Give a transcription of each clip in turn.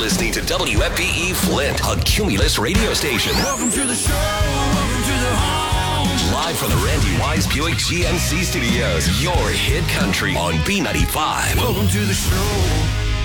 listening to WFPE Flint, a Cumulus radio station. Welcome to the show. Welcome to the home. Live from the Randy Wise Buick GMC Studios, your hit country on B95. Welcome to the show.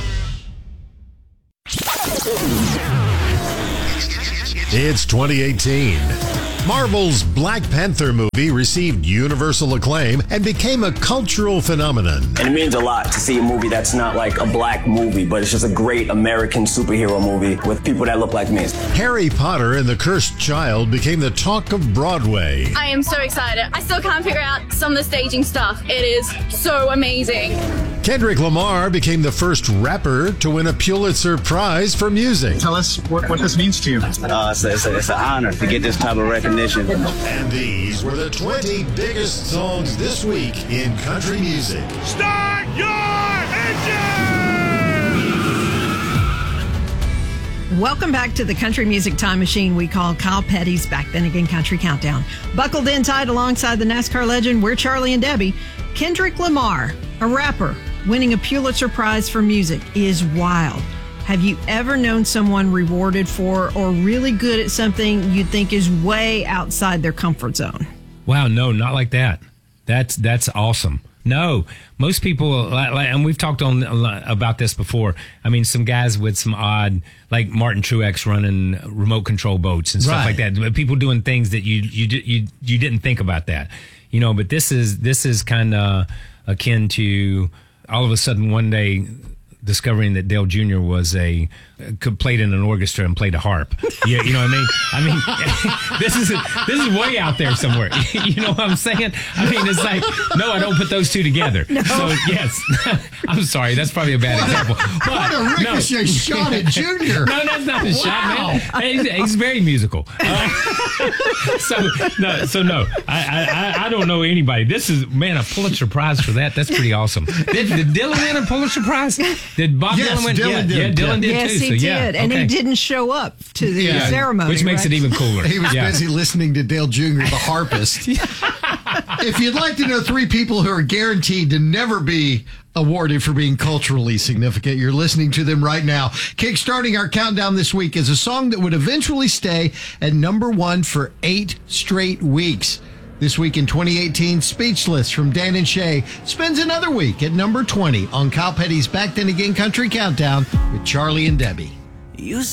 It's 2018. Marvel's Black Panther movie received universal acclaim and became a cultural phenomenon. And it means a lot to see a movie that's not like a black movie, but it's just a great American superhero movie with people that look like me. Harry Potter and the Cursed Child became the talk of Broadway. I am so excited. I still can't figure out some of the staging stuff. It is so amazing. Kendrick Lamar became the first rapper to win a Pulitzer Prize for music. Tell us what this means to you. It's an honor to get this type of recognition. And these were the 20 biggest songs this week in country music. Start your engine! Welcome back to the country music time machine we call Kyle Petty's Back Then Again Country Countdown. Buckled in tight alongside the NASCAR legend, we're Charlie and Debbie. Kendrick Lamar, a rapper, winning a Pulitzer Prize for music is wild. Have you ever known someone rewarded for or really good at something you think is way outside their comfort zone? Wow, no, not like that. That's awesome. No, most people, and we've talked about this before. I mean, some guys with some odd, like Martin Truex running remote control boats and stuff like that. People doing things that you didn't think about that, you know. But this is kind of akin to all of a sudden one day discovering that Dale Jr. played in an orchestra and played a harp. Yeah, you know what I mean? This is way out there somewhere. You know what I'm saying? I mean, it's like, no, I don't put those two together. No. So yes, I'm sorry, that's probably a bad example. But, what a ricochet shot at Junior. No, that's not a shot, man. He's very musical. So no, I don't know anybody. This is, man, a Pulitzer Prize for that. That's pretty awesome. Did Dylan win a Pulitzer Prize? Did Bob Dylan win? Dylan did. Yeah, Dylan did yes, too. He did, and he didn't show up to the ceremony. Which makes it even cooler. He was busy listening to Dale Jr., the harpist. If you'd like to know 3 people who are guaranteed to never be awarded for being culturally significant, you're listening to them right now. Kickstarting our countdown this week is a song that would eventually stay at #1 for 8 straight weeks. This week in 2018, Speechless from Dan and Shay spends another week at #20 on Kyle Petty's Back Then Again Country Countdown with Charlie and Debbie. You